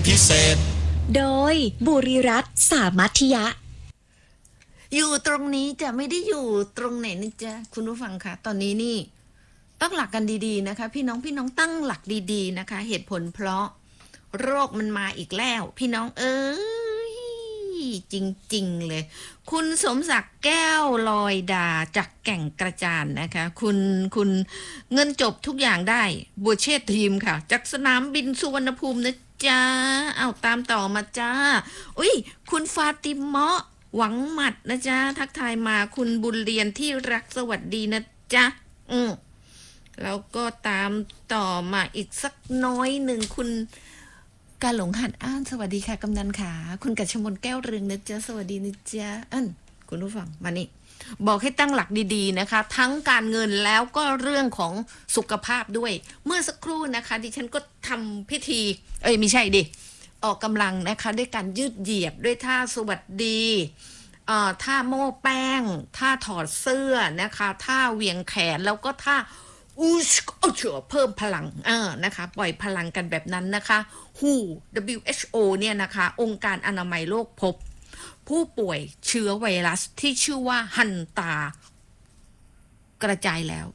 พิเศษโดยบุริรัตน์สามัธยะอยู่ตรงนี้จะไม่ได้อยู่ตรงไหนนะจ๊ะคุณผู้ฟังคะตอนนี้นี่ตั้งหลักกันดีๆนะคะพี่น้องตั้งหลักดีๆนะคะเหตุผลเพราะโรคมันมาอีกแล้วพี่น้องเอ้ยจริงๆเลยคุณสมศักดิ์แก้วลอยดาจากแก่งกระจานนะคะคุณเงินจบทุกอย่างได้บัวเชษทีมค่ะจากสนามบินสุวรรณภูมินะจ๊ะเอาตามต่อมาจ้าอุ้ยคุณฟาติเมาะหวังหมัดนะจ๊ะทักทายมาคุณบุญเรียนที่รักสวัสดีนะจ๊ะแล้วก็ตามต่อมาอีกสักน้อยหนึ่งคุณกาหลงหัดอ้านสวัสดีค่ะกำนันขาคุณกัชมนแก้วเรืองนะจ๊ะสวัสดีนะจ๊ะคุณผู้ฟังมานี่บอกให้ตั้งหลักดีๆนะคะทั้งการเงินแล้วก็เรื่องของสุขภาพด้วยเมื่อสักครู่นะคะดิฉันก็ทำพิธีไม่ใช่ดิออกกำลังนะคะด้วยการยืดเหยียดด้วยท่าสวัสดีท่าโม้แป้งท่าถอดเสื้อนะคะท่าเหวี่ยงแขนแล้วก็ท่าเพิ่มพลังนะคะปล่อยพลังกันแบบนั้นนะคะ WHO เนี่ยนะคะองค์การอนามัยโลกพบผู้ป่วยเชื้อไวรัสที่ชื่อว่าฮันตากระจายแล้ว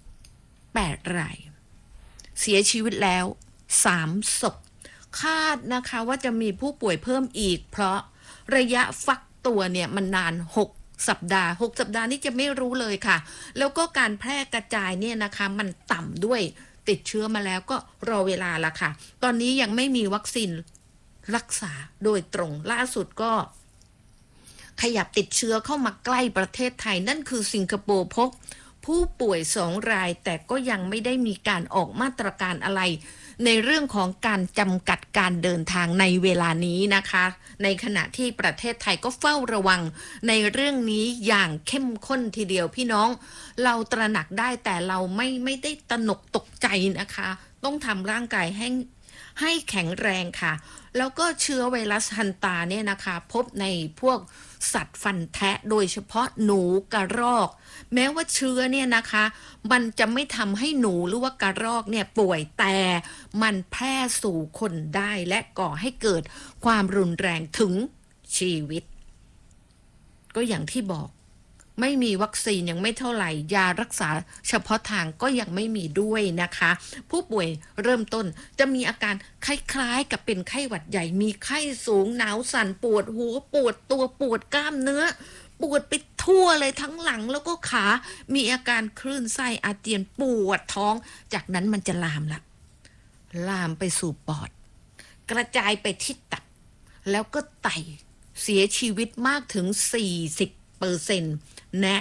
8 รายเสียชีวิตแล้ว3 ศพคาดนะคะว่าจะมีผู้ป่วยเพิ่มอีกเพราะระยะฟักตัวเนี่ยมันนาน6 สัปดาห์6 สัปดาห์นี้จะไม่รู้เลยค่ะแล้วก็การแพร่กระจายเนี่ยนะคะมันต่ำด้วยติดเชื้อมาแล้วก็รอเวลาละค่ะตอนนี้ยังไม่มีวัคซีนรักษาโดยตรงล่าสุดก็ขยับติดเชื้อเข้ามาใกล้ประเทศไทยนั่นคือสิงคโปร์พบผู้ป่วย2 รายแต่ก็ยังไม่ได้มีการออกมาตรการอะไรในเรื่องของการจำกัดการเดินทางในเวลานี้นะคะในขณะที่ประเทศไทยก็เฝ้าระวังในเรื่องนี้อย่างเข้มข้นทีเดียวพี่น้องเราตระหนักได้แต่เราไม่ได้ตระหนกตกใจนะคะต้องทำร่างกายให้แข็งแรงค่ะแล้วก็เชื้อไวรัสฮันตาเนี่ยนะคะพบในพวกสัตว์ฟันแทะโดยเฉพาะหนูกระรอกแม้ว่าเชื้อเนี่ยนะคะมันจะไม่ทำให้หนูหรือว่ากระรอกเนี่ยป่วยแต่มันแพร่สู่คนได้และก่อให้เกิดความรุนแรงถึงชีวิตก็อย่างที่บอกไม่มีวัคซีนยังไม่เท่าไหร่ยารักษาเฉพาะทางก็ยังไม่มีด้วยนะคะผู้ป่วยเริ่มต้นจะมีอาการคล้ายๆกับเป็นไข้หวัดใหญ่มีไข้สูงหนาวสั่นปวดหัวปวดตัวปวดกล้ามเนื้อปวดไปทั่วเลยทั้งหลังแล้วก็ขามีอาการคลื่นไส้อาเจียนปวดท้องจากนั้นมันจะลามไปสู่ปอดกระจายไปที่ตับแล้วก็ไตเสียชีวิตมากถึง40%แนะ